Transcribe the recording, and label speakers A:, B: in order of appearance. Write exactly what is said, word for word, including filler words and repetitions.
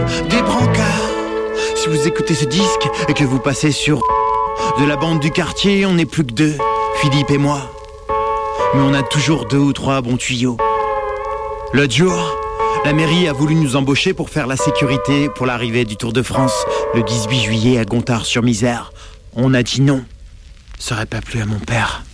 A: Des brancards. Si vous écoutez ce disque et que vous passez sur de la bande du quartier, on n'est plus que deux, Philippe et moi. Mais on a toujours deux ou trois bons tuyaux. L'autre jour, la mairie a voulu nous embaucher pour faire la sécurité pour l'arrivée du Tour de France le dix-huit juillet à Gontard-sur-Misère. On a dit non. Ça aurait pas plu à mon père.